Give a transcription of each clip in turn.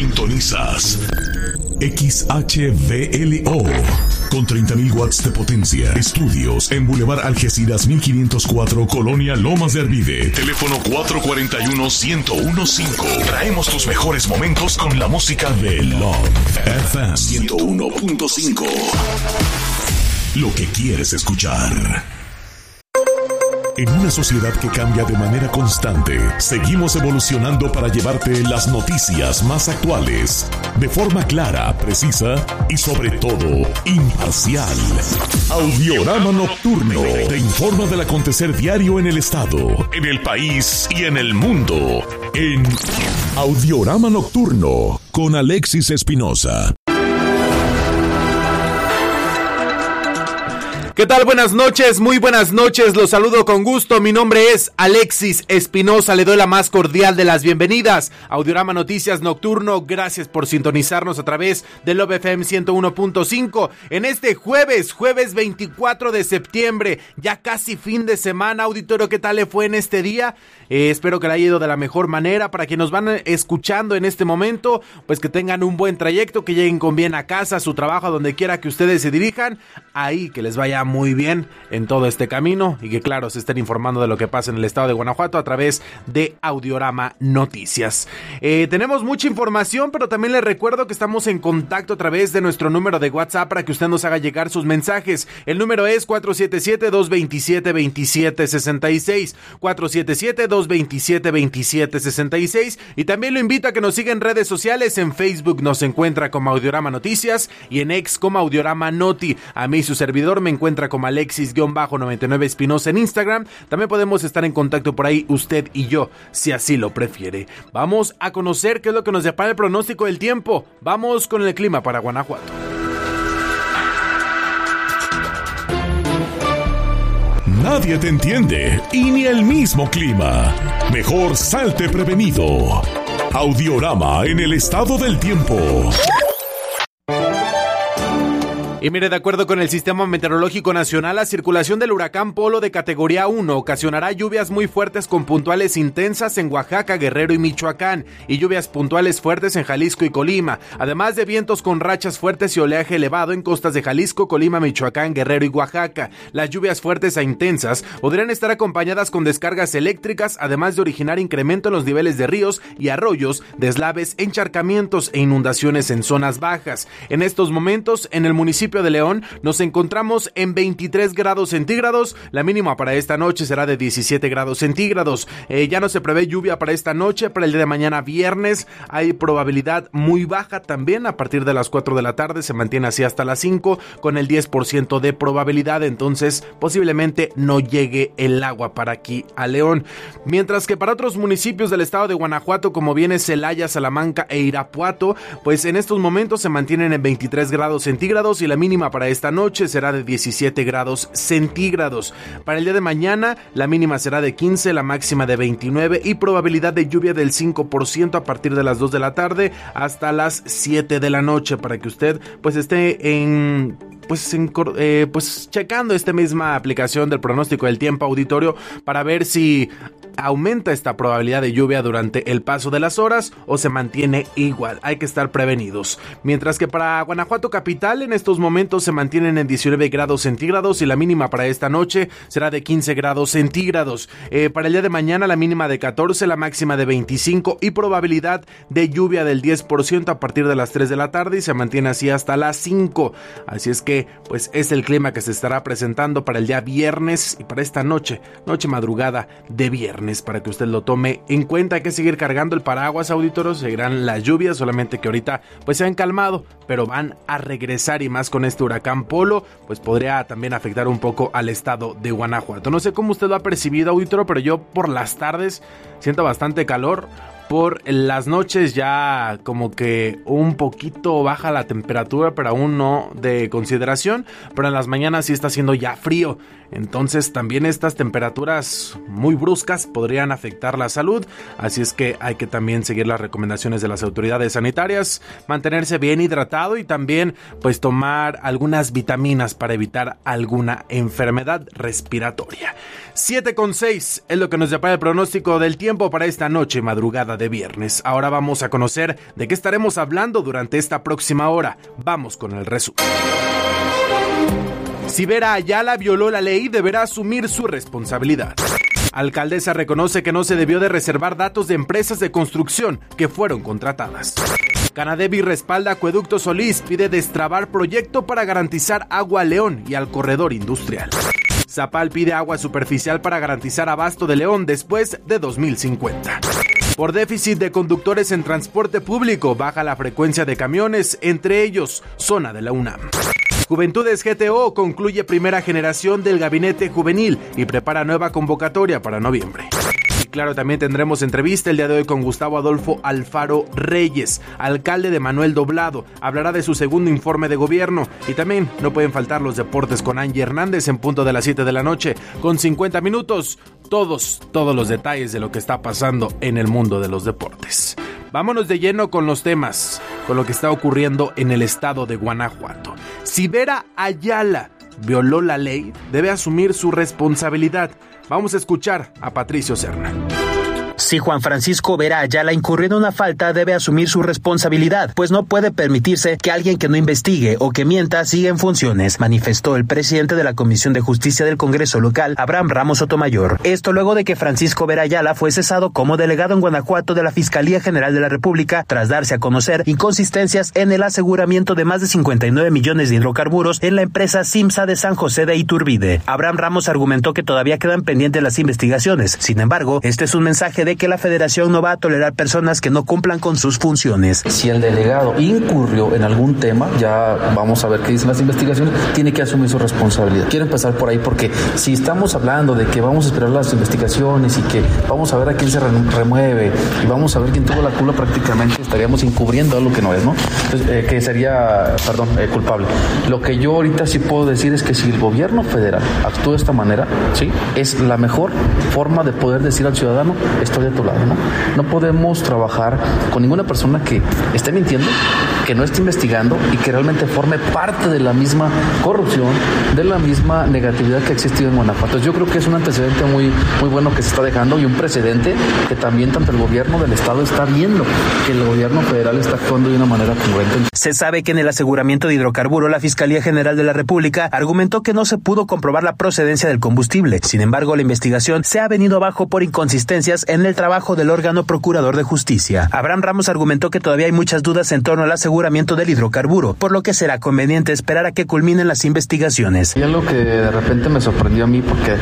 Sintonizas XHVLO con 30.000 watts de potencia. Estudios en Boulevard Algeciras 1504, Colonia Lomas de Arvide. Teléfono 441-1015. Traemos tus mejores momentos con la música de Love FM 101.5. Lo que quieres escuchar. En una sociedad que cambia de manera constante, seguimos evolucionando para llevarte las noticias más actuales, de forma clara, precisa y sobre todo, imparcial. Audiorama Nocturno te informa del acontecer diario en el estado, en el país y en el mundo. En Audiorama Nocturno, con Alexis Espinosa. ¿Qué tal? Buenas noches, muy buenas noches, los saludo con gusto, mi nombre es Alexis Espinosa, le doy la más cordial de las bienvenidas a Audiorama Noticias Nocturno, gracias por sintonizarnos a través de Love FM 101.5 en este jueves 24 de septiembre, ya casi fin de semana. Auditorio, ¿qué tal le fue en este día? Espero que le haya ido de la mejor manera. Para quienes nos van escuchando en este momento, pues que tengan un buen trayecto, que lleguen con bien a casa, a su trabajo, a donde quiera que ustedes se dirijan, ahí que les vaya muy bien en todo este camino y que claro, se estén informando de lo que pasa en el estado de Guanajuato a través de Audiorama Noticias. Tenemos mucha información, pero también les recuerdo que estamos en contacto a través de nuestro número de WhatsApp para que usted nos haga llegar sus mensajes. El número es 477-227-2766, 477-227-2766, y también lo invito a que nos siga en redes sociales. En Facebook nos encuentra como Audiorama Noticias y en X como Audiorama Noti. A mí su servidor me encuentra como Alexis-99 Espinosa en Instagram. También podemos estar en contacto por ahí usted y yo, si así lo prefiere. Vamos a conocer qué es lo que nos depara el pronóstico del tiempo. Vamos con el clima para Guanajuato. Nadie te entiende y ni el mismo clima. Mejor salte prevenido. Audiorama en el estado del tiempo. Y mire, de acuerdo con el Sistema Meteorológico Nacional, la circulación del huracán Polo de categoría 1 ocasionará lluvias muy fuertes con puntuales intensas en Oaxaca, Guerrero y Michoacán, y lluvias puntuales fuertes en Jalisco y Colima, además de vientos con rachas fuertes y oleaje elevado en costas de Jalisco, Colima, Michoacán, Guerrero y Oaxaca. Las lluvias fuertes e intensas podrían estar acompañadas con descargas eléctricas, además de originar incremento en los niveles de ríos y arroyos, deslaves, encharcamientos e inundaciones en zonas bajas. En estos momentos, en el municipio de León nos encontramos en 23 grados centígrados, la mínima para esta noche será de 17 grados centígrados. Ya no se prevé lluvia para esta noche. Para el día de mañana viernes hay probabilidad muy baja también, a partir de las 4 de la tarde se mantiene así hasta las 5 con el 10% de probabilidad, entonces posiblemente no llegue el agua para aquí a León. Mientras que para otros municipios del estado de Guanajuato, como viene Celaya, Salamanca e Irapuato, pues en estos momentos se mantienen en 23 grados centígrados y la mínima para esta noche será de 17 grados centígrados. Para el día de mañana, la mínima será de 15, la máxima de 29 y probabilidad de lluvia del 5% a partir de las 2 de la tarde hasta las 7 de la noche, para que usted pues esté checando esta misma aplicación del pronóstico del tiempo, auditorio, para ver si aumenta esta probabilidad de lluvia durante el paso de las horas o se mantiene igual. Hay que estar prevenidos. Mientras que para Guanajuato capital, en estos momentos se mantienen en 19 grados centígrados y la mínima para esta noche será de 15 grados centígrados. Para el día de mañana, la mínima de 14, la máxima de 25 y probabilidad de lluvia del 10% a partir de las 3 de la tarde y se mantiene así hasta las 5. Así es que, pues, es el clima que se estará presentando para el día viernes y para esta noche madrugada de viernes, para que usted lo tome en cuenta. Hay que seguir cargando el paraguas, auditoros. Seguirán las lluvias, solamente que ahorita pues se han calmado, pero van a regresar, y más con este huracán Polo, pues podría también afectar un poco al estado de Guanajuato. No sé cómo usted lo ha percibido, auditorio, pero yo por las tardes siento bastante calor. Por las noches ya como que un poquito baja la temperatura, pero aún no de consideración, pero en las mañanas sí está haciendo ya frío. entonces también estas temperaturas muy bruscas podrían afectar la salud, así es que hay que también seguir las recomendaciones de las autoridades sanitarias, mantenerse bien hidratado y también pues tomar algunas vitaminas para evitar alguna enfermedad respiratoria. 7:06 es lo que nos depara el pronóstico del tiempo para esta noche madrugada de viernes. Ahora vamos a conocer de qué estaremos hablando durante esta próxima hora. Vamos con el resumen. Si Vera Ayala violó la ley, deberá asumir su responsabilidad. Alcaldesa reconoce que no se debió de reservar datos de empresas de construcción que fueron contratadas. Canadevi respalda Acueducto Solís, pide destrabar proyecto para garantizar agua a León y al corredor industrial. Zapal pide agua superficial para garantizar abasto de León después de 2050. Por déficit de conductores en transporte público, baja la frecuencia de camiones, entre ellos zona de la UNAM. Juventudes GTO concluye primera generación del gabinete juvenil y prepara nueva convocatoria para noviembre. Y claro, también tendremos entrevista el día de hoy con Gustavo Adolfo Alfaro Reyes, alcalde de Manuel Doblado. Hablará de su segundo informe de gobierno y también no pueden faltar los deportes con Angie Hernández en punto de las 7 de la noche con 50 minutos. Todos los detalles de lo que está pasando en el mundo de los deportes. Vámonos de lleno con los temas, con lo que está ocurriendo en el estado de Guanajuato. Si Vera Ayala violó la ley, debe asumir su responsabilidad. Vamos a escuchar a Patricio Serna. Si Juan Francisco Vera Ayala incurrió en una falta, debe asumir su responsabilidad, pues no puede permitirse que alguien que no investigue o que mienta siga en funciones, manifestó el presidente de la Comisión de Justicia del Congreso local, Abraham Ramos Sotomayor. Esto luego de que Francisco Vera Ayala fue cesado como delegado en Guanajuato de la Fiscalía General de la República tras darse a conocer inconsistencias en el aseguramiento de más de 59 millones de hidrocarburos en la empresa Simsa de San José de Iturbide. Abraham Ramos argumentó que todavía quedan pendientes las investigaciones. Sin embargo, este es un mensaje de que la Federación no va a tolerar personas que no cumplan con sus funciones. Si el delegado incurrió en algún tema, ya vamos a ver qué dicen las investigaciones, tiene que asumir su responsabilidad. Quiero empezar por ahí porque si estamos hablando de que vamos a esperar las investigaciones y que vamos a ver a quién se remueve y vamos a ver quién tuvo la culpa, prácticamente estaríamos encubriendo algo que no es, ¿no? Entonces, que sería, culpable. Lo que yo ahorita sí puedo decir es que si el gobierno federal actúa de esta manera, ¿sí?, es la mejor forma de poder decir al ciudadano, estoy de tu lado, ¿no? No podemos trabajar con ninguna persona que esté mintiendo, que no esté investigando y que realmente forme parte de la misma corrupción, de la misma negatividad que ha existido en Guanajuato. Yo creo que es un antecedente muy bueno que se está dejando y un precedente que también tanto el gobierno del estado está viendo que el gobierno federal está actuando de una manera congruente. Se sabe que en el aseguramiento de hidrocarburo la Fiscalía General de la República argumentó que no se pudo comprobar la procedencia del combustible. Sin embargo, la investigación se ha venido abajo por inconsistencias en el trabajo del órgano procurador de justicia. Abraham Ramos argumentó que todavía hay muchas dudas en torno al aseguramiento del hidrocarburo, por lo que será conveniente esperar a que culminen las investigaciones. Y algo que de repente me sorprendió a mí porque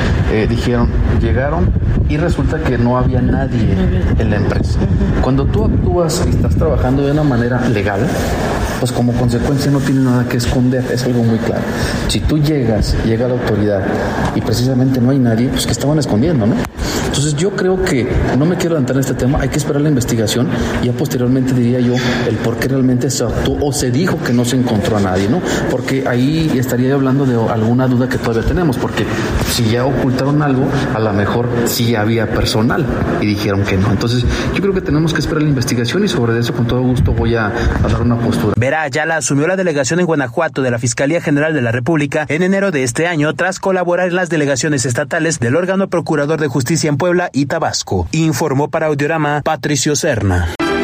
llegaron y resulta que no había nadie en la empresa. Cuando tú actúas y estás trabajando de una manera legal, pues como consecuencia no tiene nada que esconder, es algo muy claro. Si tú llega la autoridad y precisamente no hay nadie, pues que estaban escondiendo, ¿no? Entonces yo creo que, no me quiero adelantar en este tema, hay que esperar la investigación y ya posteriormente diría yo el por qué realmente se actuó o se dijo que no se encontró a nadie, ¿no? Porque ahí estaría hablando de alguna duda que todavía tenemos, porque si ya ocultaron algo, a lo mejor sí había personal y dijeron que no. Entonces yo creo que tenemos que esperar la investigación y sobre eso con todo gusto voy a dar una postura. Vera Ayala asumió la delegación en Guanajuato de la Fiscalía General de la República en enero de este año tras colaborar en las delegaciones estatales del órgano procurador de justicia en Puebla y Tabasco. Informó para Audiorama Patricio Serna.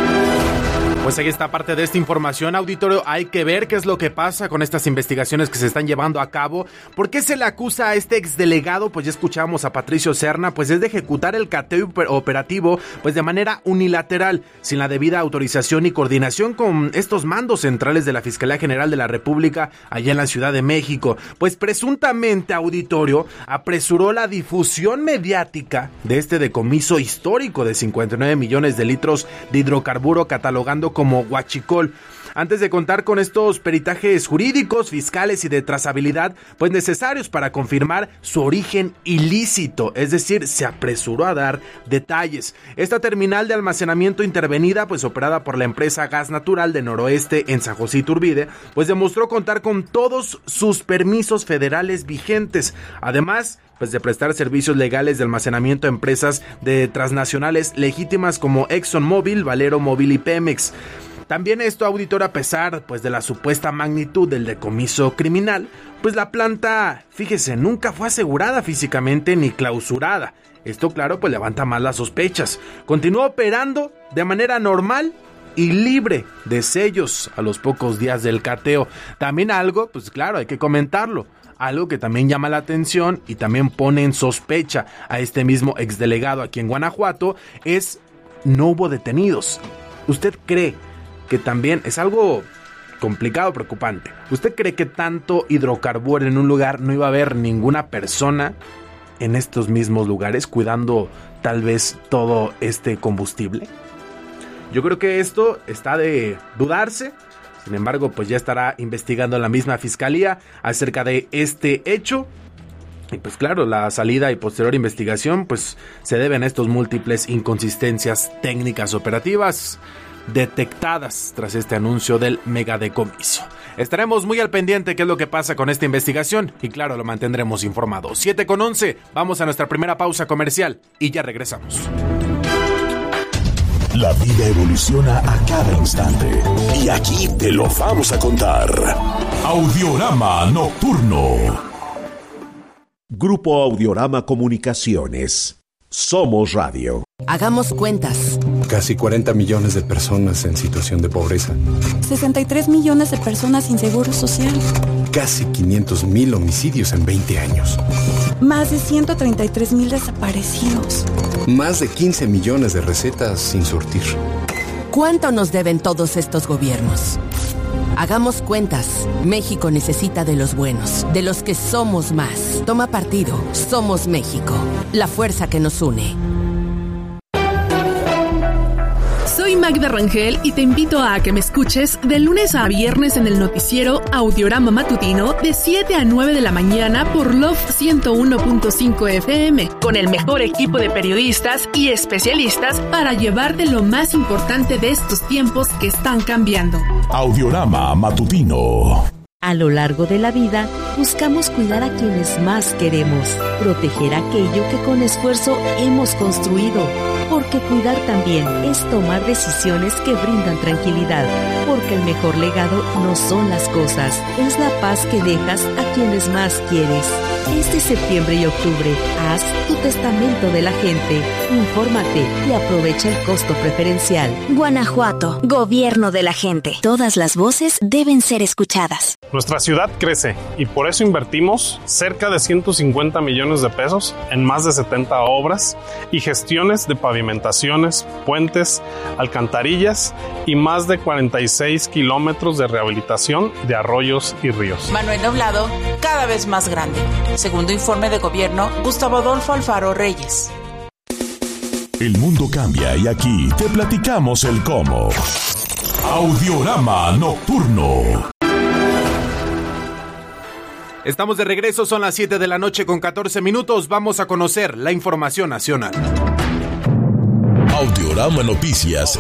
Pues ahí está parte de esta información, auditorio. Hay que ver qué es lo que pasa con estas investigaciones que se están llevando a cabo. ¿Por qué se le acusa a este exdelegado? Pues ya escuchamos a Patricio Serna, pues es de ejecutar el cateo operativo pues de manera unilateral, sin la debida autorización y coordinación con estos mandos centrales de la Fiscalía General de la República allá en la Ciudad de México. Pues presuntamente, auditorio, apresuró la difusión mediática de este decomiso histórico de 59 millones de litros de hidrocarburo catalogando como huachicol. antes de contar con estos peritajes jurídicos, fiscales y de trazabilidad, pues necesarios para confirmar su origen ilícito, es decir, se apresuró a dar detalles. Esta terminal de almacenamiento intervenida, pues operada por la empresa Gas Natural de Noroeste en San José Iturbide, pues demostró contar con todos sus permisos federales vigentes, además pues de prestar servicios legales de almacenamiento a empresas de transnacionales legítimas como ExxonMobil, Valero Móvil y Pemex. También esto, auditor, a pesar pues de la supuesta magnitud del decomiso criminal, pues la planta, fíjese, nunca fue asegurada físicamente ni clausurada. Esto, claro, pues levanta más las sospechas. Continuó operando de manera normal y libre de sellos a los pocos días del cateo. También algo, pues claro, hay que comentarlo. Algo que también llama la atención y también pone en sospecha a este mismo exdelegado aquí en Guanajuato es no hubo detenidos. ¿Usted cree que también es algo complicado, preocupante? ¿Usted cree que tanto hidrocarburo en un lugar no iba a haber ninguna persona en estos mismos lugares cuidando tal vez todo este combustible? Yo creo que esto está de dudarse. Sin embargo, pues ya estará investigando la misma fiscalía acerca de este hecho. Y pues claro, la salida y posterior investigación pues se deben a estos múltiples inconsistencias técnicas operativas detectadas tras este anuncio del megadecomiso. Estaremos muy al pendiente qué es lo que pasa con esta investigación y claro, lo mantendremos informado. 7:11, vamos a nuestra primera pausa comercial y ya regresamos. La vida evoluciona a cada instante y aquí te lo vamos a contar. Audiorama Nocturno. Grupo Audiorama Comunicaciones. Somos Radio. Hagamos cuentas. Casi 40 millones de personas en situación de pobreza. 63 millones de personas sin seguro social. Casi 500,000 homicidios en 20 años. Más de 133,000 desaparecidos. Más de 15 millones de recetas sin surtir. ¿Cuánto nos deben todos estos gobiernos? Hagamos cuentas. México necesita de los buenos, de los que somos más. Toma partido. Somos México. La fuerza que nos une. Soy Magda Rangel y te invito a que me escuches de lunes a viernes en el noticiero Audiorama Matutino de 7 a 9 de la mañana por Love 101.5 FM, con el mejor equipo de periodistas y especialistas para llevarte lo más importante de estos tiempos que están cambiando. Audiorama Matutino. A lo largo de la vida, buscamos cuidar a quienes más queremos, proteger aquello que con esfuerzo hemos construido, porque cuidar también es tomar decisiones que brindan tranquilidad, porque el mejor legado no son las cosas, es la paz que dejas a quienes más quieres. Este septiembre y octubre, haz tu testamento de la gente, infórmate y aprovecha el costo preferencial. Guanajuato, gobierno de la gente. Todas las voces deben ser escuchadas. Nuestra ciudad crece y por eso invertimos cerca de 150 millones de pesos en más de 70 obras y gestiones de pavimentaciones, puentes, alcantarillas y más de 46 kilómetros de rehabilitación de arroyos y ríos. Manuel Doblado, cada vez más grande. Segundo informe de gobierno, Gustavo Adolfo Alfaro Reyes. El mundo cambia y aquí te platicamos el cómo. Audiorama Nocturno. Estamos de regreso, son las 7 de la noche con 14 minutos. Vamos a conocer la información nacional. Audiorama Noticias.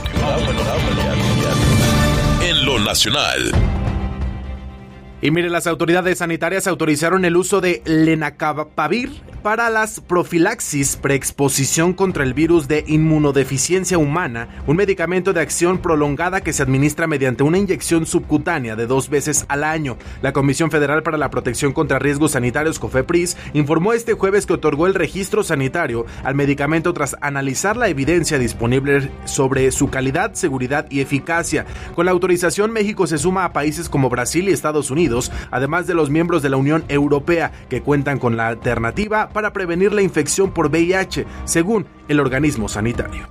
En lo nacional. Y mire, las autoridades sanitarias autorizaron el uso de lenacapavir para las profilaxis preexposición contra el virus de inmunodeficiencia humana, un medicamento de acción prolongada que se administra mediante una inyección subcutánea de 2 veces al año. La Comisión Federal para la Protección contra Riesgos Sanitarios, COFEPRIS, informó este jueves que otorgó el registro sanitario al medicamento tras analizar la evidencia disponible sobre su calidad, seguridad y eficacia. Con la autorización, México se suma a países como Brasil y Estados Unidos, además de los miembros de la Unión Europea, que cuentan con la alternativa para prevenir la infección por VIH, según el organismo sanitario.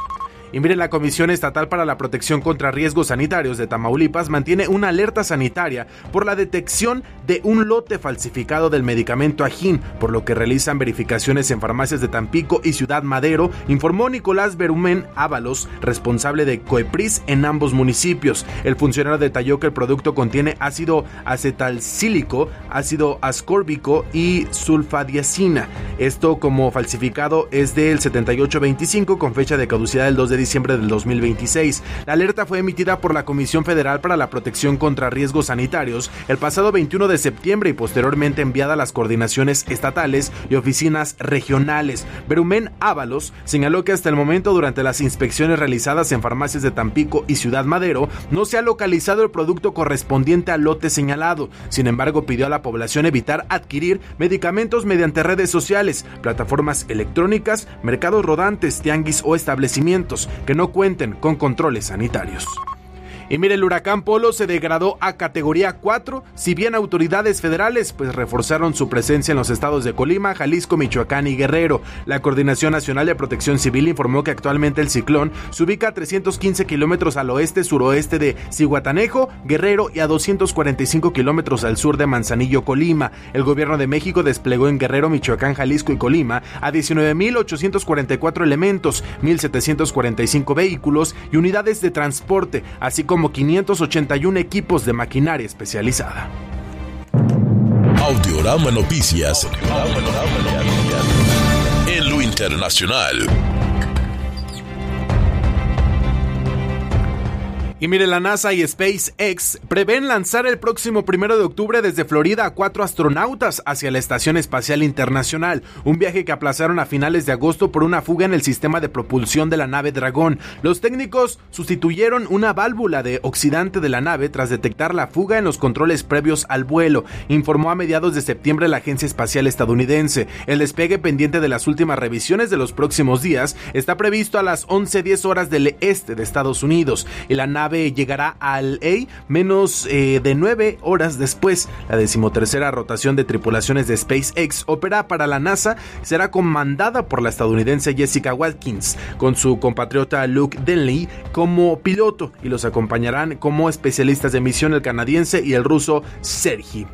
Y mire, la Comisión Estatal para la Protección contra Riesgos Sanitarios de Tamaulipas mantiene una alerta sanitaria por la detección de un lote falsificado del medicamento Ajín, por lo que realizan verificaciones en farmacias de Tampico y Ciudad Madero, informó Nicolás Berumén Ábalos, responsable de COEPRIS en ambos municipios. El funcionario detalló que el producto contiene ácido acetalcílico, ácido ascórbico y sulfadiazina. Esto, como falsificado, es del 7825 con fecha de caducidad del 2 de diciembre del 2026. La alerta fue emitida por la Comisión Federal para la Protección contra Riesgos Sanitarios el pasado 21 de septiembre y posteriormente enviada a las coordinaciones estatales y oficinas regionales. Berumén Ábalos señaló que hasta el momento, durante las inspecciones realizadas en farmacias de Tampico y Ciudad Madero, no se ha localizado el producto correspondiente al lote señalado. Sin embargo, pidió a la población evitar adquirir medicamentos mediante redes sociales, plataformas electrónicas, mercados rodantes, tianguis o establecimientos que no cuenten con controles sanitarios. Y mire, el huracán Polo se degradó a categoría 4, si bien autoridades federales pues reforzaron su presencia en los estados de Colima, Jalisco, Michoacán y Guerrero. La Coordinación Nacional de Protección Civil informó que actualmente el ciclón se ubica a 315 kilómetros al oeste-suroeste de Zihuatanejo, Guerrero, y a 245 kilómetros al sur de Manzanillo, Colima. El gobierno de México desplegó en Guerrero, Michoacán, Jalisco y Colima a 19,844 elementos, 1,745 vehículos y unidades de transporte, así como 581 equipos de maquinaria especializada. Audiorama Noticias. En lo internacional. Y mire, la NASA y SpaceX prevén lanzar el próximo 1 de octubre desde Florida a 4 astronautas hacia la Estación Espacial Internacional, un viaje que aplazaron a finales de agosto por una fuga en el sistema de propulsión de la nave Dragón. Los técnicos sustituyeron una válvula de oxidante de la nave tras detectar la fuga en los controles previos al vuelo, informó a mediados de septiembre la Agencia Espacial Estadounidense. El despegue, pendiente de las últimas revisiones de los próximos días, está previsto a las 11:10 horas del este de Estados Unidos, y la nave llegará al menos de 9 horas después. La 13ª rotación de tripulaciones de SpaceX opera para la NASA, será comandada por la estadounidense Jessica Watkins, con su compatriota Luke Denley como piloto, y los acompañarán como especialistas de misión el canadiense y el ruso Sergei.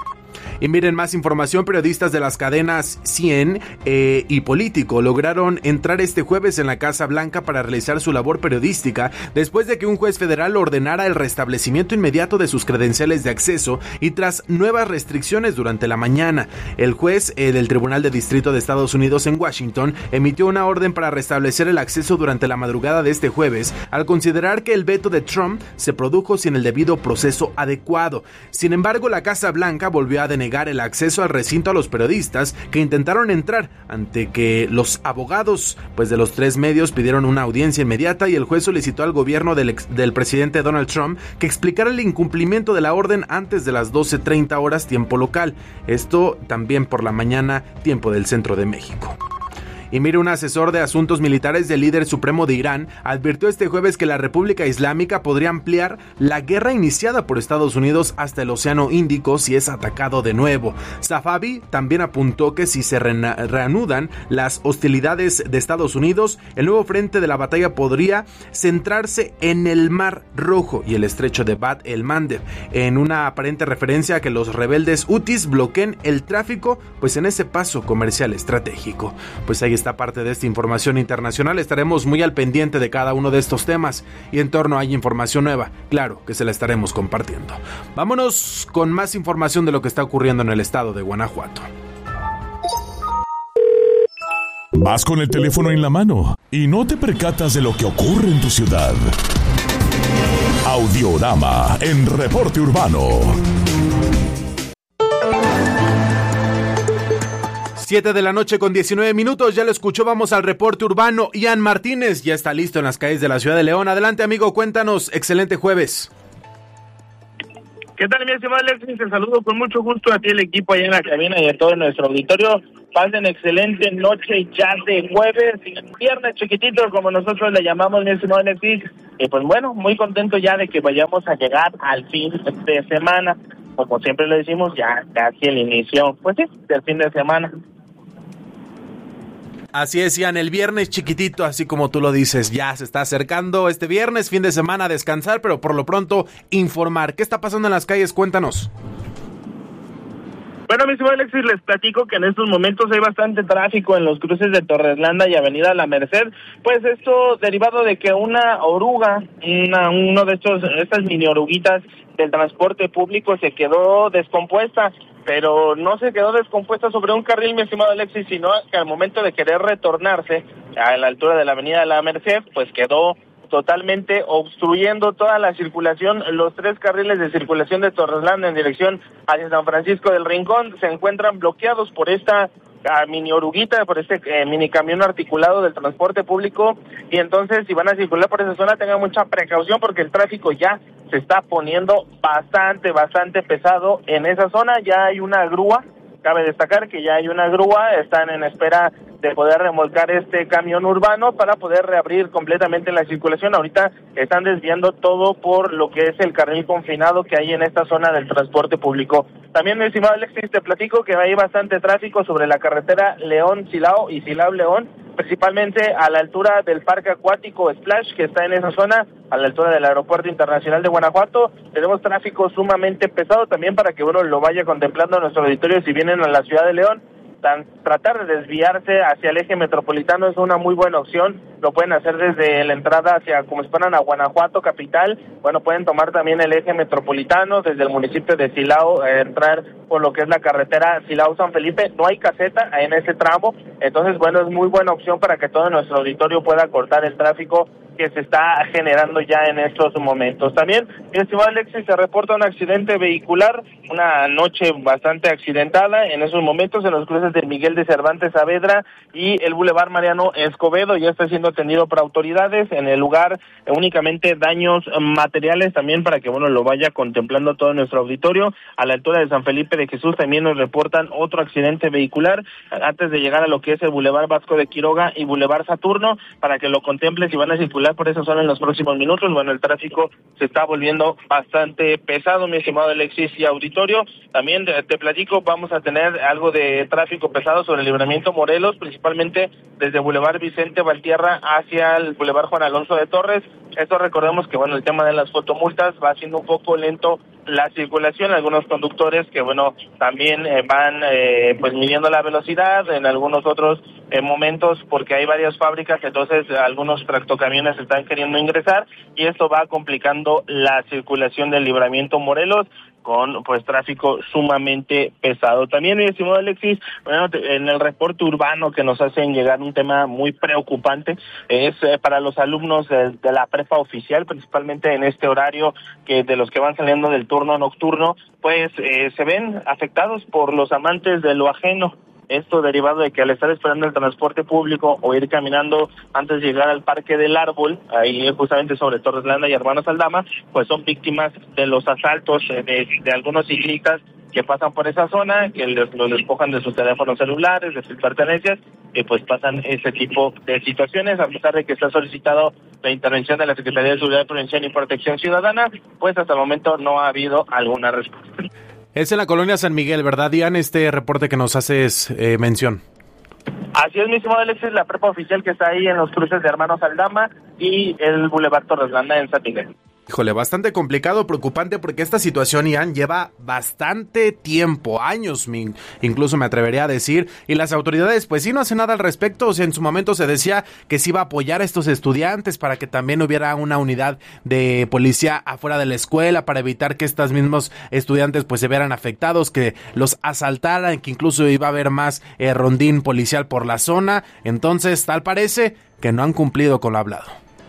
Y miren, más información: periodistas de las cadenas CNN y Político lograron entrar este jueves en la Casa Blanca para realizar su labor periodística después de que un juez federal ordenara el restablecimiento inmediato de sus credenciales de acceso y tras nuevas restricciones durante la mañana. El juez del Tribunal de Distrito de Estados Unidos en Washington emitió una orden para restablecer el acceso durante la madrugada de este jueves, al considerar que el veto de Trump se produjo sin el debido proceso adecuado. Sin embargo, la Casa Blanca volvió a denegar el acceso al recinto a los periodistas que intentaron entrar, ante que los abogados de los 3 medios pidieron una audiencia inmediata, y el juez solicitó al gobierno del presidente Donald Trump que explicara el incumplimiento de la orden antes de las 12:30 horas tiempo local. Esto también por la mañana, tiempo del centro de México. Y mire, un asesor de asuntos militares del líder supremo de Irán advirtió este jueves que la República Islámica podría ampliar la guerra iniciada por Estados Unidos hasta el Océano Índico si es atacado de nuevo. Safavi también apuntó que si se reanudan las hostilidades de Estados Unidos, el nuevo frente de la batalla podría centrarse en el Mar Rojo y el estrecho de Bab el-Mandeb, en una aparente referencia a que los rebeldes hutis bloqueen el tráfico en ese paso comercial estratégico. Ahí está parte de esta información internacional. Estaremos muy al pendiente de cada uno de estos temas, y en torno a información nueva, claro que se la estaremos compartiendo. Vámonos con más información de lo que está ocurriendo en el estado de Guanajuato. Vas con el teléfono en la mano y no te percatas de lo que ocurre en tu ciudad. Audiorama en Reporte Urbano. 7 de la noche con 19 minutos, ya lo escuchó, vamos al reporte urbano. Ian Martínez ya está listo en las calles de la ciudad de León. Adelante, amigo, cuéntanos, excelente jueves. ¿Qué tal, mi estimado Alexis? Te saludo con mucho gusto a ti, el equipo allá en la cabina y a todo nuestro auditorio. Pasen excelente noche ya de jueves, viernes chiquitito, como nosotros le llamamos, mi estimado Alexis. Y pues bueno, muy contento ya de que vayamos a llegar al fin de semana. Como siempre le decimos, ya casi el inicio, del fin de semana. Así es, Ian, el viernes chiquitito, así como tú lo dices, ya se está acercando este viernes, fin de semana, a descansar, pero por lo pronto informar. ¿Qué está pasando en las calles? Cuéntanos. Bueno, mi estimado Alexis, les platico que en estos momentos hay bastante tráfico en los cruces de Torreslanda y Avenida La Merced, pues esto derivado de que una oruga, uno de estas mini oruguitas del transporte público se quedó descompuesta, pero no se quedó descompuesta sobre un carril, mi estimado Alexis, sino que al momento de querer retornarse a la altura de la Avenida La Merced, pues quedó totalmente obstruyendo toda la circulación. Los 3 carriles de circulación de Torreslanda en dirección hacia San Francisco del Rincón se encuentran bloqueados por esta mini oruguita, por este mini camión articulado del transporte público, y entonces si van a circular por esa zona tengan mucha precaución porque el tráfico ya se está poniendo bastante pesado en esa zona. Ya hay una grúa, cabe destacar que ya hay una grúa, están en espera de poder remolcar este camión urbano para poder reabrir completamente la circulación. Ahorita están desviando todo por lo que es el carril confinado que hay en esta zona del transporte público. También, mi estimado Alexis, te platico que hay bastante tráfico sobre la carretera León-Silao y Silao-León, principalmente a la altura del parque acuático Splash, que está en esa zona, a la altura del Aeropuerto Internacional de Guanajuato. Tenemos tráfico sumamente pesado también para que uno lo vaya contemplando a nuestro auditorio si vienen a la ciudad de León. Tratar de desviarse hacia el eje metropolitano es una muy buena opción. Lo pueden hacer desde la entrada hacia, como esperan, a Guanajuato capital. Bueno, pueden tomar también el eje metropolitano desde el municipio de Silao, entrar por lo que es la carretera Silao-San Felipe. No hay caseta en ese tramo, entonces bueno, es muy buena opción para que todo nuestro auditorio pueda cortar el tráfico que se está generando ya en estos momentos. También, mi estimado Alexis, se reporta un accidente vehicular, una noche bastante accidentada en esos momentos en los cruces de Miguel de Cervantes Saavedra y el Boulevard Mariano Escobedo. Ya está siendo atendido por autoridades en el lugar, únicamente daños materiales también para que lo vaya contemplando todo nuestro auditorio. A la altura de San Felipe de Jesús también nos reportan otro accidente vehicular antes de llegar a lo que es el Boulevard Vasco de Quiroga y Boulevard Saturno, para que lo contemples si van a circular por esa zona en los próximos minutos. Bueno, el tráfico se está volviendo bastante pesado, mi estimado Alexis y auditorio. También te platico, vamos a tener algo de tráfico pesado sobre el Libramiento Morelos, principalmente desde Boulevard Vicente Valtierra hacia el Boulevard Juan Alonso de Torres. Esto recordemos que el tema de las fotomultas va haciendo un poco lento la circulación. Algunos conductores que también van pues midiendo la velocidad en algunos otros momentos, porque hay varias fábricas, entonces algunos tractocamiones están queriendo ingresar y esto va complicando la circulación del Libramiento Morelos con pues tráfico sumamente pesado. También, mi estimado Alexis, en el reporte urbano que nos hacen llegar un tema muy preocupante es para los alumnos de la prepa oficial, principalmente en este horario que de los que van saliendo del turno nocturno, pues se ven afectados por los amantes de lo ajeno. Esto derivado de que al estar esperando el transporte público o ir caminando antes de llegar al Parque del Árbol, ahí justamente sobre Torreslanda y Hermanos Aldama, pues son víctimas de los asaltos de algunos ciclistas que pasan por esa zona, que los despojan de sus teléfonos celulares, de sus pertenencias, y pues pasan ese tipo de situaciones. A pesar de que está solicitado la intervención de la Secretaría de Seguridad, Prevención y Protección Ciudadana, pues hasta el momento no ha habido alguna respuesta. Es en la colonia San Miguel, ¿verdad, Ian? Este reporte que nos haces mención. Así es, mi estimado Alexis, la prepa oficial que está ahí en los cruces de Hermanos Aldama y el Boulevard Torreslanda en San Miguel. Híjole, bastante complicado, preocupante, porque esta situación, Ian, lleva bastante tiempo, años, incluso me atrevería a decir, y las autoridades pues sí no hacen nada al respecto. O sea, en su momento se decía que se iba a apoyar a estos estudiantes para que también hubiera una unidad de policía afuera de la escuela para evitar que estos mismos estudiantes pues se vieran afectados, que los asaltaran, que incluso iba a haber más rondín policial por la zona. Entonces, tal parece que no han cumplido con lo hablado.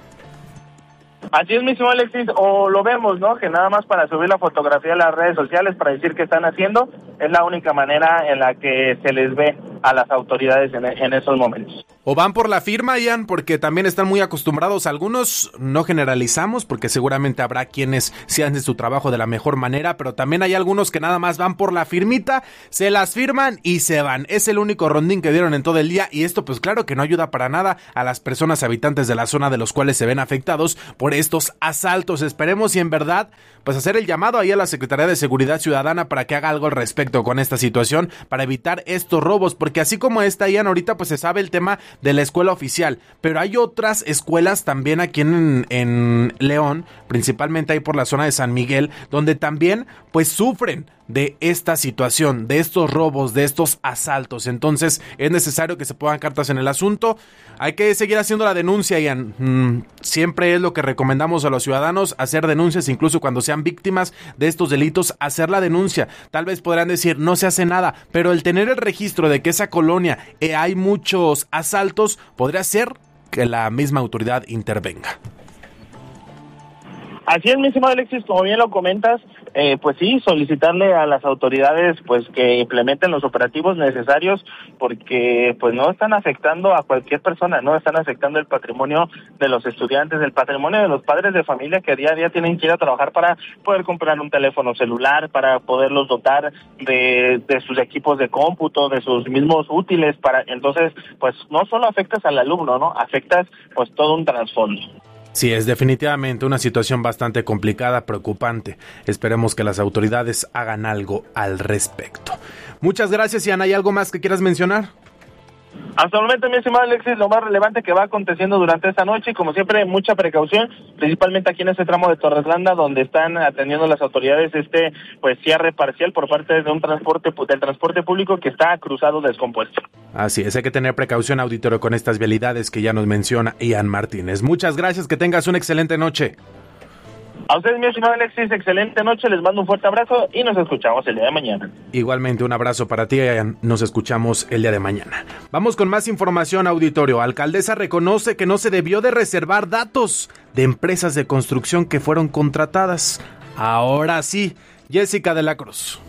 Así es, mi estimado Alexis, o lo vemos, ¿no? Que nada más para subir la fotografía a las redes sociales para decir que están haciendo, es la única manera en la que se les ve a las autoridades en esos momentos. O van por la firma, Ian, porque también están muy acostumbrados. Algunos, no generalizamos, porque seguramente habrá quienes sí hacen su trabajo de la mejor manera, pero también hay algunos que nada más van por la firmita, se las firman y se van. Es el único rondín que dieron en todo el día, y esto pues claro que no ayuda para nada a las personas habitantes de la zona de los cuales se ven afectados por estos asaltos. Esperemos y en verdad pues hacer el llamado ahí a la Secretaría de Seguridad Ciudadana para que haga algo al respecto con esta situación, para evitar estos robos, porque así como está Ian ahorita pues se sabe el tema de la escuela oficial, pero hay otras escuelas también aquí en León, principalmente ahí por la zona de San Miguel, donde también pues sufren de esta situación, de estos robos, de estos asaltos. Entonces es necesario que se pongan cartas en el asunto. Hay que seguir haciendo la denuncia, Ian. Siempre es lo que recomendamos a los ciudadanos, hacer denuncias, incluso cuando sean víctimas de estos delitos, hacer la denuncia. Tal vez podrán decir, no se hace nada, pero el tener el registro de que esa colonia hay muchos asaltos, podría ser que la misma autoridad intervenga. Así es, mi estimado Alexis, como bien lo comentas, pues sí, solicitarle a las autoridades pues que implementen los operativos necesarios, porque pues no están afectando a cualquier persona, no están afectando el patrimonio de los estudiantes, el patrimonio de los padres de familia que día a día tienen que ir a trabajar para poder comprar un teléfono celular, para poderlos dotar de sus equipos de cómputo, de sus mismos útiles, entonces pues no solo afectas al alumno, ¿no? Afectas pues todo un trasfondo. Sí, es definitivamente una situación bastante complicada, preocupante. Esperemos que las autoridades hagan algo al respecto. Muchas gracias, Ian. ¿Hay algo más que quieras mencionar? Hasta el momento, mi estimado Alexis, lo más relevante que va aconteciendo durante esta noche, y como siempre, mucha precaución, principalmente aquí en este tramo de Torreslanda, donde están atendiendo las autoridades pues cierre parcial por parte de del transporte público que está cruzado descompuesto. Así es, hay que tener precaución, auditorio, con estas vialidades que ya nos menciona Ian Martínez. Muchas gracias, que tengas una excelente noche. A ustedes, mi estimado Alexis, excelente noche, les mando un fuerte abrazo y nos escuchamos el día de mañana. Igualmente, un abrazo para ti, Ian. Nos escuchamos el día de mañana. Vamos con más información, auditorio. Alcaldesa reconoce que no se debió de reservar datos de empresas de construcción que fueron contratadas. Ahora sí, Jessica de la Cruz.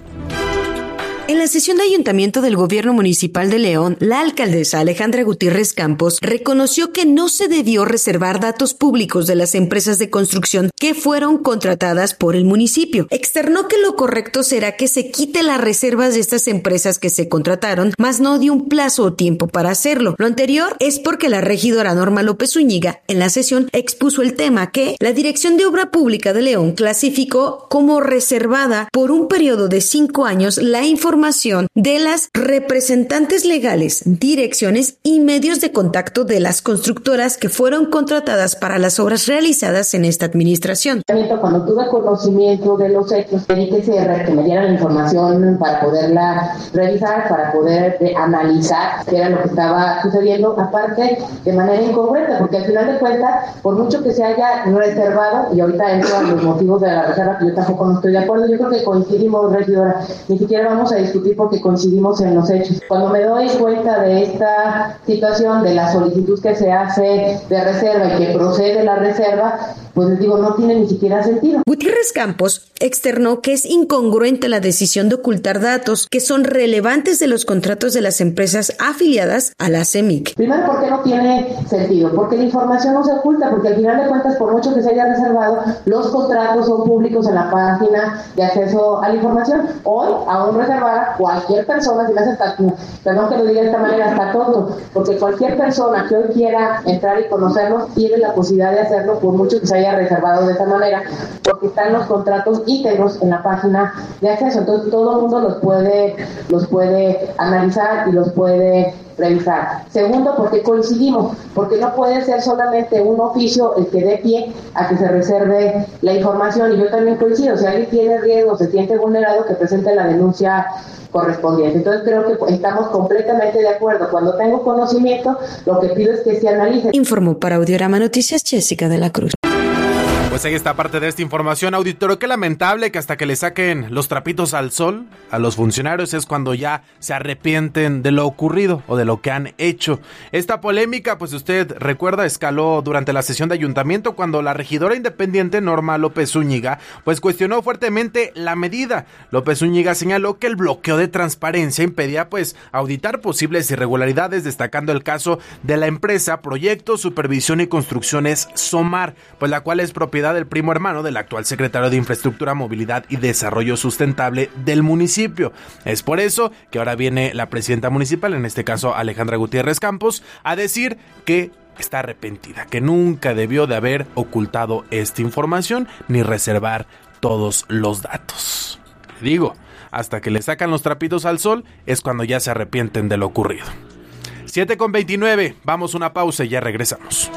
En la sesión de ayuntamiento del gobierno municipal de León, la alcaldesa Alejandra Gutiérrez Campos reconoció que no se debió reservar datos públicos de las empresas de construcción que fueron contratadas por el municipio. Externó que lo correcto será que se quite las reservas de estas empresas que se contrataron, mas no dio un plazo o tiempo para hacerlo. Lo anterior es porque la regidora Norma López Zúñiga en la sesión expuso el tema que la Dirección de Obra Pública de León clasificó como reservada por un periodo de 5 años la información de las representantes legales, direcciones y medios de contacto de las constructoras que fueron contratadas para las obras realizadas en esta administración. Cuando tuve conocimiento de los hechos, pedí que me dieran la información para poderla revisar, para poder analizar qué era lo que estaba sucediendo, aparte de manera incongruente, porque al final de cuentas, por mucho que se haya reservado, y ahorita entro a los motivos de la reserva, que yo tampoco no estoy de acuerdo, yo creo que coincidimos, regidora, ni siquiera vamos a discutir porque coincidimos en los hechos. Cuando me doy cuenta de esta situación, de la solicitud que se hace de reserva y que procede la reserva, pues les digo, no tiene ni siquiera sentido. Gutiérrez Campos externó que es incongruente la decisión de ocultar datos que son relevantes de los contratos de las empresas afiliadas a la CEMIC. Primero, ¿por qué no tiene sentido? Porque la información no se oculta, porque al final de cuentas, por mucho que se haya reservado, los contratos son públicos en la página de acceso a la información. Hoy, aún reservada, cualquier persona, si me hace perdón que lo diga de esta manera, está tonto, porque cualquier persona que hoy quiera entrar y conocerlos tiene la posibilidad de hacerlo, por mucho que se haya reservado de esa manera, porque están los contratos íntegros en la página de acceso. Entonces todo el mundo los puede analizar y los puede revisar. Segundo, porque coincidimos, porque no puede ser solamente un oficio el que dé pie a que se reserve la información, y yo también coincido, si alguien tiene riesgo, se siente vulnerado, que presente la denuncia correspondiente. Entonces creo que estamos completamente de acuerdo. Cuando tengo conocimiento, lo que pido es que se analice. Informó para Audiorama Noticias Jessica de la Cruz. Pues ahí está parte de esta información, auditorio. Qué lamentable que hasta que le saquen los trapitos al sol a los funcionarios es cuando ya se arrepienten de lo ocurrido o de lo que han hecho. Esta polémica, pues usted recuerda, escaló durante la sesión de ayuntamiento cuando la regidora independiente Norma López Zúñiga pues cuestionó fuertemente la medida. López Zúñiga señaló que el bloqueo de transparencia impedía pues auditar posibles irregularidades, destacando el caso de la empresa Proyectos, Supervisión y Construcciones SOMAR, pues la cual es propiedad del primo hermano del actual secretario de Infraestructura, Movilidad y Desarrollo Sustentable del municipio. Es por eso que ahora viene la presidenta municipal, en este caso Alejandra Gutiérrez Campos, a decir que está arrepentida, que nunca debió de haber ocultado esta información ni reservar todos los datos. Digo, hasta que le sacan los trapitos al sol es cuando ya se arrepienten de lo ocurrido. 7:29, vamos a una pausa y ya regresamos.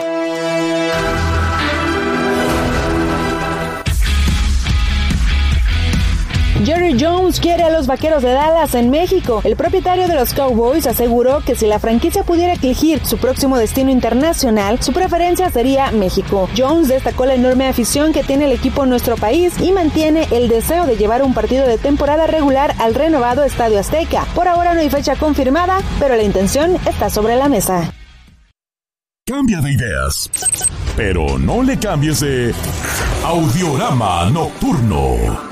Jerry Jones quiere a los Vaqueros de Dallas en México. El propietario de los Cowboys aseguró que si la franquicia pudiera elegir su próximo destino internacional, su preferencia sería México. Jones destacó la enorme afición que tiene el equipo en nuestro país y mantiene el deseo de llevar un partido de temporada regular al renovado Estadio Azteca. Por ahora no hay fecha confirmada, pero la intención está sobre la mesa. Cambia de ideas, pero no le cambies de Audiorama Nocturno.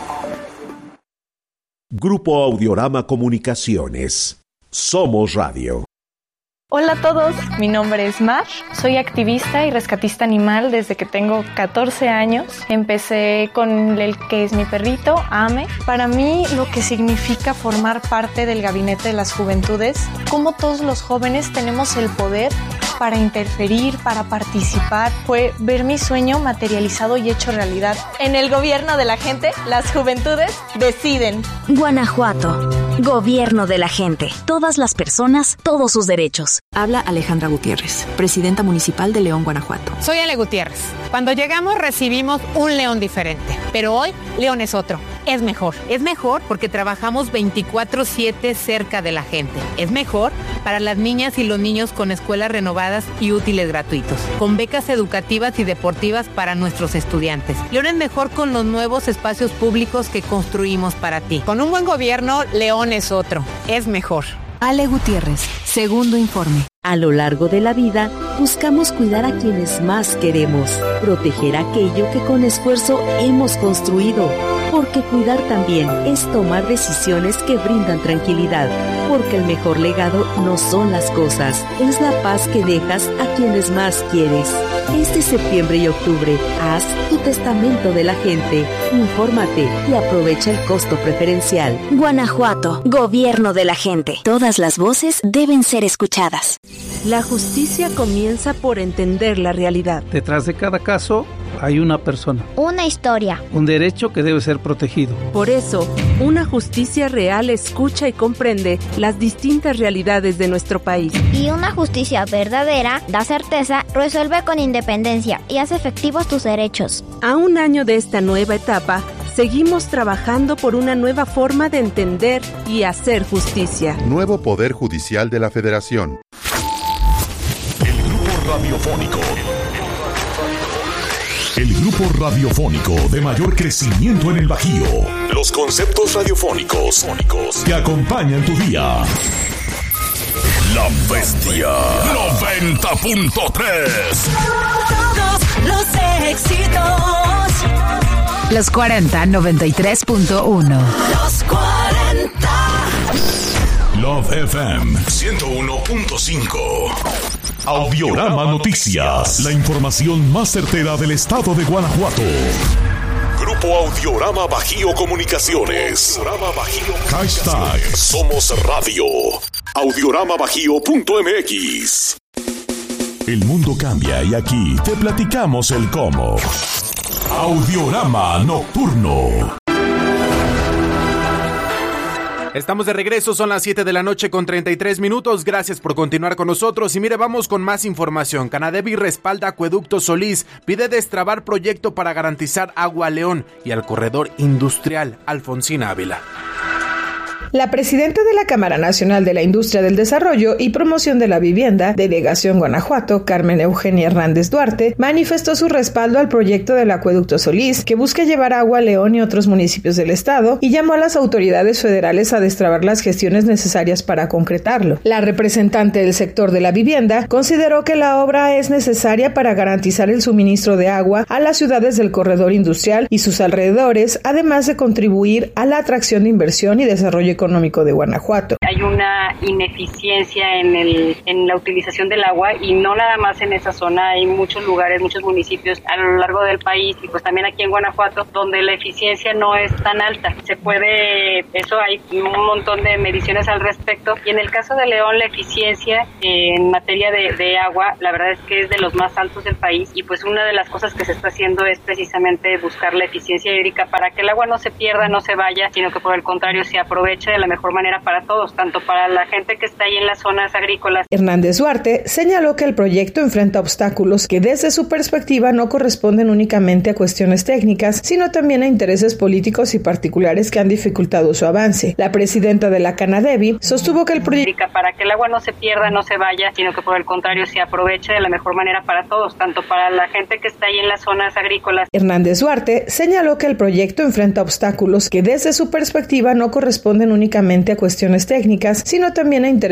Grupo Audiorama Comunicaciones. Somos Radio. Hola a todos, mi nombre es Mar, soy activista y rescatista animal desde que tengo 14 años. Empecé con el que es mi perrito, Ame. Para mí lo que significa formar parte del Gabinete de las Juventudes, como todos los jóvenes tenemos el poder para interferir, para participar, fue ver mi sueño materializado y hecho realidad. En el gobierno de la gente, las juventudes deciden. Guanajuato, gobierno de la gente. Todas las personas, todos sus derechos. Habla Alejandra Gutiérrez, presidenta municipal de León, Guanajuato. Soy Ale Gutiérrez. Cuando llegamos recibimos un León diferente, pero hoy León es otro. Es mejor. Es mejor porque trabajamos 24/7 cerca de la gente. Es mejor para las niñas y los niños con escuelas renovadas y útiles gratuitos, con becas educativas y deportivas para nuestros estudiantes. León es mejor con los nuevos espacios públicos que construimos para ti. Con un buen gobierno, León es otro. Es mejor. Ale Gutiérrez, segundo informe. A lo largo de la vida, buscamos cuidar a quienes más queremos, proteger aquello que con esfuerzo hemos construido, porque cuidar también es tomar decisiones que brindan tranquilidad, porque el mejor legado no son las cosas, es la paz que dejas a quienes más quieres. Este septiembre y octubre, haz tu testamento de la gente, infórmate y aprovecha el costo preferencial. Guanajuato, gobierno de la gente. Todas las voces deben ser escuchadas. La justicia comienza por entender la realidad. Detrás de cada caso hay una persona. Una historia. Un derecho que debe ser protegido. Por eso, una justicia real escucha y comprende las distintas realidades de nuestro país. Y una justicia verdadera da certeza, resuelve con independencia y hace efectivos tus derechos. A un año de esta nueva etapa, seguimos trabajando por una nueva forma de entender y hacer justicia. Nuevo Poder Judicial de la Federación. El grupo radiofónico de mayor crecimiento en el Bajío. Los conceptos radiofónicos que acompañan tu día. La Bestia 90.3. Todos los éxitos. Los 40 93.1. Los 40. Love FM 101.5. Audiorama Noticias. La información más certera del estado de Guanajuato. Grupo Audiorama Bajío Comunicaciones. Hashtag Somos Radio. Audioramabajío.mx. El mundo cambia y aquí te platicamos el cómo. Audiorama Nocturno. Estamos de regreso, son las 7 de la noche con 33 minutos. Gracias por continuar con nosotros. Y mire, vamos con más información. Canadevi respalda Acueducto Solís, pide destrabar proyecto para garantizar agua a León y al corredor industrial Alfonsina Ávila. La presidenta de la Cámara Nacional de la Industria del Desarrollo y Promoción de la Vivienda, Delegación Guanajuato, Carmen Eugenia Hernández Duarte, manifestó su respaldo al proyecto del Acueducto Solís, que busca llevar agua a León y otros municipios del estado, y llamó a las autoridades federales a destrabar las gestiones necesarias para concretarlo. La representante del sector de la vivienda consideró que la obra es necesaria para garantizar el suministro de agua a las ciudades del corredor industrial y sus alrededores, además de contribuir a la atracción de inversión y desarrollo económico de Guanajuato. Hay una ineficiencia en la utilización del agua y no nada más en esa zona, hay muchos lugares, muchos municipios a lo largo del país y pues también aquí en Guanajuato donde la eficiencia no es tan alta. Eso hay un montón de mediciones al respecto y en el caso de León la eficiencia en materia de agua la verdad es que es de los más altos del país y pues una de las cosas que se está haciendo es precisamente buscar la eficiencia hídrica para que el agua no se pierda, no se vaya, sino que por el contrario se aproveche aproveche de la mejor manera para todos, tanto para la gente que está ahí en las zonas agrícolas. Hernández Duarte señaló que el proyecto enfrenta obstáculos que desde su perspectiva no corresponden únicamente a cuestiones técnicas, sino también a intereses políticos y particulares que han dificultado su avance. La presidenta de la Canadevi sostuvo que el proyecto para que el agua no se pierda, no se vaya, sino que por el contrario se aproveche de la mejor manera para todos, tanto para la gente que está ahí en las zonas agrícolas. Hernández Duarte señaló que el proyecto enfrenta obstáculos que desde su perspectiva no corresponden únicamente a cuestiones técnicas, sino también a intereses